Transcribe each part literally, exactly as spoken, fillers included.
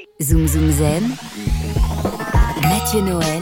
Zoom Zoom Zen, Mathieu Noël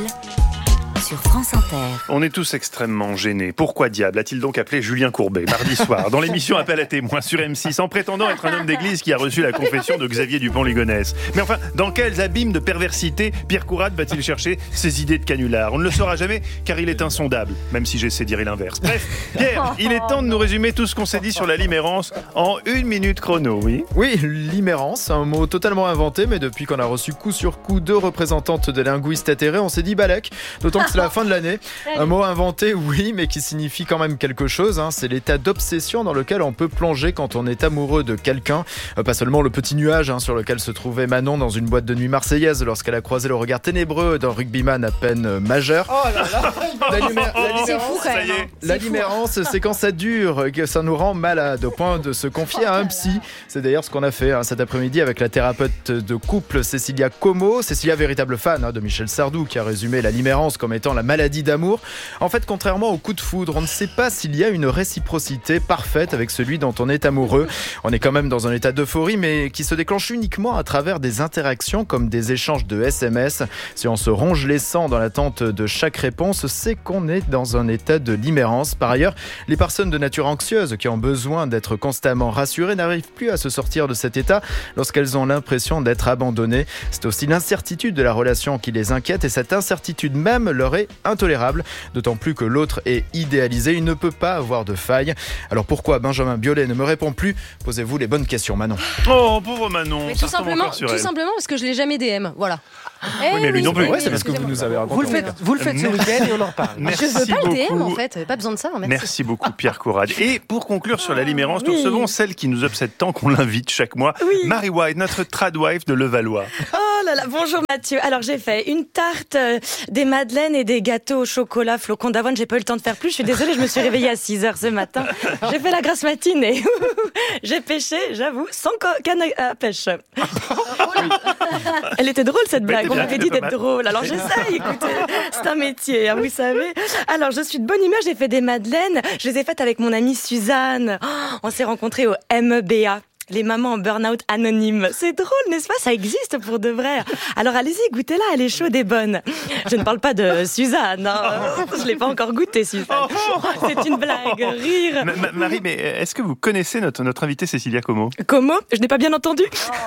sur France Inter. On est tous extrêmement gênés. Pourquoi diable a-t-il donc appelé Julien Courbet mardi soir dans l'émission Appel à témoins sur M six en prétendant être un homme d'église qui a reçu la confession de Xavier Dupont-Ligonnès? Mais enfin, dans quels abîmes de perversité Pierre Courade va-t-il chercher ses idées de canular? On ne le saura jamais car il est insondable, même si j'essaie de dire l'inverse. Bref, Pierre, il est temps de nous résumer tout ce qu'on s'est dit sur la limérance en une minute chrono, oui? Oui, limérance, un mot totalement inventé, mais depuis qu'on a reçu coup sur coup deux représentantes des linguistes atterrés, on s'est dit balèque, d'autant que c'est la fin de l'année. Un mot inventé, oui, mais qui signifie quand même quelque chose, hein. C'est l'état d'obsession dans lequel on peut plonger quand on est amoureux de quelqu'un. Euh, pas seulement le petit nuage hein, sur lequel se trouvait Manon dans une boîte de nuit marseillaise lorsqu'elle a croisé le regard ténébreux d'un rugbyman à peine euh, majeur. Oh là là, La, limé- la limérance, c'est fou quand même. la limérance, c'est quand ça dure, que ça nous rend malade au point de se confier à un psy. C'est d'ailleurs ce qu'on a fait hein, cet après-midi avec la thérapeute de couple Cécilia Como. Cécilia, véritable fan hein, de Michel Sardou, qui a résumé la limérance comme étant la maladie d'amour. En fait, contrairement au coup de foudre, on ne sait pas s'il y a une réciprocité parfaite avec celui dont on est amoureux. On est quand même dans un état d'euphorie, mais qui se déclenche uniquement à travers des interactions comme des échanges de S M S. Si on se ronge les sangs dans l'attente de chaque réponse, c'est qu'on est dans un état de limérance. Par ailleurs, les personnes de nature anxieuse qui ont besoin d'être constamment rassurées n'arrivent plus à se sortir de cet état lorsqu'elles ont l'impression d'être abandonnées. C'est aussi l'incertitude de la relation qui les inquiète et cette incertitude même leur est intolérable, d'autant plus que l'autre est idéalisé, il ne peut pas avoir de faille. Alors pourquoi Benjamin Biolay ne me répond plus? Posez-vous les bonnes questions, Manon. Oh, pauvre Manon. Mais ça tout retombe simplement, encore sur tout elle. simplement parce que je l'ai jamais D M. Voilà. Oui, mais lui non plus. Ouais, c'est parce que vous nous avez raconté. Vous le faites, vous le faites ce week-end et on en reparle. Merci Je veux pas beaucoup. le D M en fait, pas besoin de ça. Merci. Merci beaucoup Pierre Courade. Et pour conclure sur la limérance, nous Oui. recevons celle qui nous obsède tant qu'on l'invite chaque mois, Oui. Marie White, notre tradwife de Levallois. Oh là là, bonjour Mathieu. Alors j'ai fait une tarte, euh, des madeleines et des gâteaux au chocolat, flocons d'avoine. J'ai pas eu le temps de faire plus. Je suis désolée, je me suis réveillée à six heures ce matin. J'ai fait la grasse matinée. J'ai pêché, j'avoue, sans co- canne à pêche. Elle était drôle cette blague. était On bien, m'avait elle dit était d'être pas mal. drôle. Alors j'essaye, écoutez. C'est un métier, hein, vous savez. Alors je suis de bonne humeur. J'ai fait des madeleines. Je les ai faites avec mon amie Suzanne. Oh, on s'est rencontrés au M E B A. Les mamans en burn-out anonyme. C'est drôle, n'est-ce pas? Ça existe pour de vrai. Alors allez-y, goûtez-la, elle est chaude et bonne. Je ne parle pas de Suzanne. Hein. Je l'ai pas encore goûtée, Suzanne. C'est une blague, rire. Ma- ma- Marie, mais est-ce que vous connaissez notre, notre invitée Cécilia Como? Comment? Je n'ai pas bien entendu.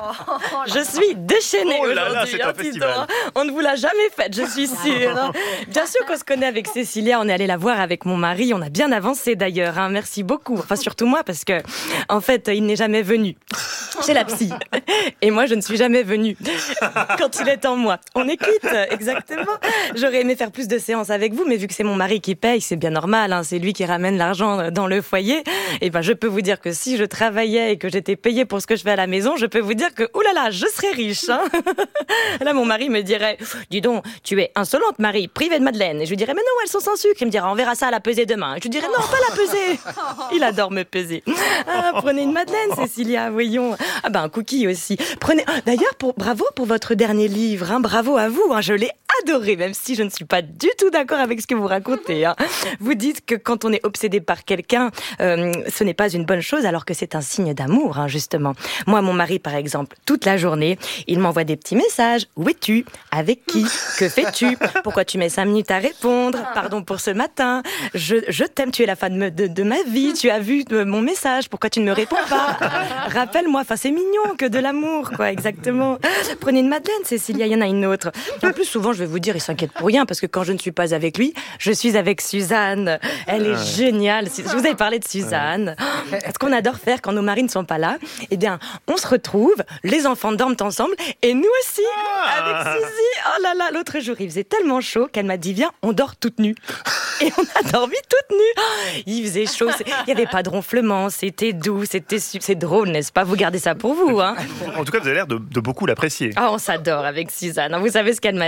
Je suis déchaînée Oh là là, aujourd'hui. c'est un hein, dis festival. donc, hein. On ne vous l'a jamais faite, je suis sûre. hein. Bien sûr qu'on se connaît avec Cécilia. On est allé la voir avec mon mari. On a bien avancé d'ailleurs. hein. Merci beaucoup. Enfin, surtout moi, parce que, en fait, il n'est jamais venu. Chez la psy. Et moi, je ne suis jamais venue quand il est en moi. On est quitte, exactement. J'aurais aimé faire plus de séances avec vous, mais vu que c'est mon mari qui paye, c'est bien normal. Hein, c'est lui qui ramène l'argent dans le foyer. Et ben, je peux vous dire que si je travaillais et que j'étais payée pour ce que je fais à la maison, je peux vous dire que, oulala, je serais riche. Hein. Là, mon mari me dirait, dis donc, tu es insolente, Marie, privée de madeleine. Et je lui dirais, mais non, elles sont sans sucre. Il me dirait, on verra ça à la pesée demain. Et je lui dirais, non, pas la pesée. Il adore me peser. Ah, prenez une madeleine, Cécilia, voyons. Ah ben un cookie aussi. Prenez. D'ailleurs, pour bravo pour votre dernier livre. Hein. Bravo à vous. Hein. Je l'ai adoré, même si je ne suis pas du tout d'accord avec ce que vous racontez. Hein. Vous dites que quand on est obsédé par quelqu'un, euh, ce n'est pas une bonne chose, alors que c'est un signe d'amour, hein, justement. Moi, mon mari, par exemple, toute la journée, il m'envoie des petits messages. Où es-tu? Avec qui? Que fais-tu? Pourquoi tu mets cinq minutes à répondre? Pardon pour ce matin. Je, je t'aime. Tu es la femme de, de ma vie. Tu as vu mon message. Pourquoi tu ne me réponds pas? Rappelle-moi. Enfin, c'est mignon que de l'amour, quoi, exactement. Prenez une madeleine, Cécilia, il y en a une autre. En plus, souvent, je vais vous dire, il s'inquiète pour rien, parce que quand je ne suis pas avec lui, je suis avec Suzanne. Elle est géniale. Je vous avais parlé de Suzanne. Ce qu'on adore faire quand nos maris ne sont pas là, eh bien, on se retrouve, les enfants dorment ensemble, et nous aussi, avec Suzy. Oh là là, l'autre jour, il faisait tellement chaud qu'elle m'a dit, viens, on dort toutes nues. Et on a dormi toutes nues. Il faisait chaud, c'est- il n'y avait pas de ronflement, c'était doux, c'était su- c'est drôle, n'est-ce pas? Vous gardez ça pour vous, hein? En tout cas, vous avez l'air de, de beaucoup l'apprécier. Ah, on s'adore avec Suzanne. Vous savez ce qu'elle m'a dit l'autre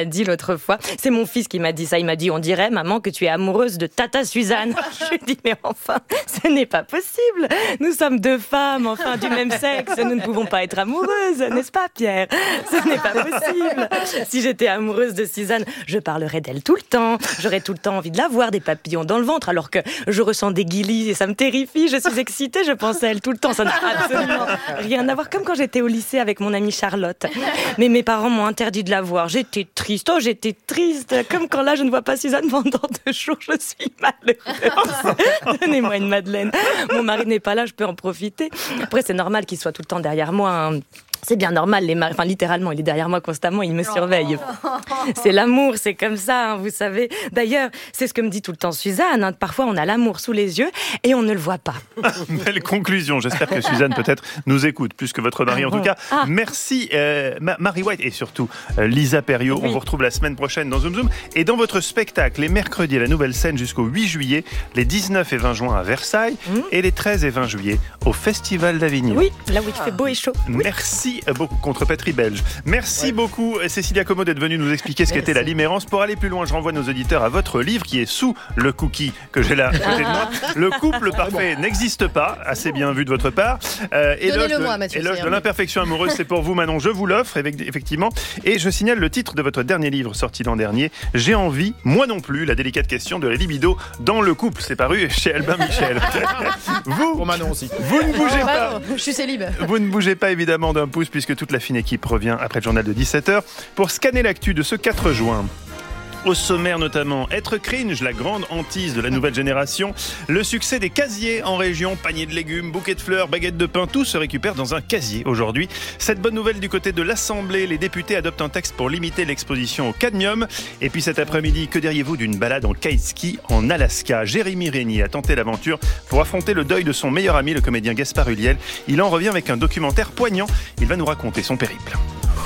l'autre fois. C'est mon fils qui m'a dit ça. Il m'a dit, on dirait, maman, que tu es amoureuse de Tata Suzanne. Je lui ai dit, mais enfin, ce n'est pas possible. Nous sommes deux femmes, enfin, du même sexe. Nous ne pouvons pas être amoureuses, n'est-ce pas, Pierre? Ce n'est pas possible. Si j'étais amoureuse de Suzanne, je parlerais d'elle tout le temps. J'aurais tout le temps envie de la voir, des papillons dans le ventre, alors que je ressens des guilis et ça me terrifie. Je suis excitée, je pense à elle tout le temps. Ça n'a absolument rien à voir. Comme quand j'étais au lycée avec mon amie Charlotte. Mais mes parents m'ont interdit de la voir. J'étais triste. Oh, j'étais triste. Comme quand là, je ne vois pas Suzanne pendant deux jours. Je suis malheureuse. Donnez-moi une madeleine. Mon mari n'est pas là, je peux en profiter. Après, c'est normal qu'il soit tout le temps derrière moi. Hein. C'est bien normal, les maris, enfin littéralement, il est derrière moi constamment, il me surveille. C'est l'amour, c'est comme ça, hein, vous savez. D'ailleurs, c'est ce que me dit tout le temps Suzanne. Hein. Parfois, on a l'amour sous les yeux et on ne le voit pas. Belle conclusion. J'espère que Suzanne peut-être nous écoute plus que votre mari. En tout cas, ah. merci euh, Marie White et surtout euh, Lisa Perriot. Oui. On vous retrouve la semaine prochaine dans Zoom Zoom. Et dans votre spectacle, les mercredis à la Nouvelle Scène jusqu'au huit juillet, les dix-neuf et vingt juin à Versailles mmh. et les treize et vingt juillet au Festival d'Avignon. Oui, là où il fait beau et chaud. Oui. Merci beaucoup contre Petri Belge. Merci ouais. beaucoup Cécilia Como d'être venue nous expliquer ce Merci. qu'était la limérance. Pour aller plus loin, je renvoie nos auditeurs à votre livre qui est sous le cookie que j'ai là à côté de moi. Le couple parfait n'existe pas, assez bien vu de votre part. Euh, éloge de, moi, Mathieu, éloge de l'imperfection amoureuse, c'est pour vous Manon, je vous l'offre effectivement. Et je signale le titre de votre dernier livre sorti l'an dernier, J'ai envie, moi non plus, la délicate question de la libido dans le couple. C'est paru chez Albin Michel. Vous, pour Manon aussi. Vous ne bougez oh, pas. Manon, je suis célib. Vous ne bougez pas évidemment d'un pouce puisque toute la fine équipe revient après le journal de dix-sept heures pour scanner l'actu de ce quatre juin. Au sommaire notamment, être cringe, la grande hantise de la nouvelle génération. Le succès des casiers en région, paniers de légumes, bouquets de fleurs, baguettes de pain, tout se récupère dans un casier aujourd'hui. Cette bonne nouvelle du côté de l'Assemblée, les députés adoptent un texte pour limiter l'exposition au cadmium. Et puis cet après-midi, que diriez-vous d'une balade en kite-ski en Alaska? Jérémy Régnier a tenté l'aventure pour affronter le deuil de son meilleur ami, le comédien Gaspard Ulliel. Il en revient avec un documentaire poignant. Il va nous raconter son périple.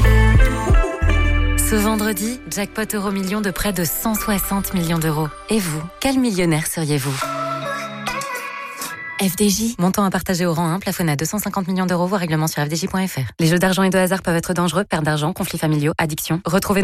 Ce vendredi, jackpot euro million de près de cent soixante millions d'euros. Et vous, quel millionnaire seriez-vous? F D J, montant à partager au rang un, plafonné à deux cent cinquante millions d'euros, voire règlement sur f d j point f r. Les jeux d'argent et de hasard peuvent être dangereux, perte d'argent, conflits familiaux, addiction. Retrouvez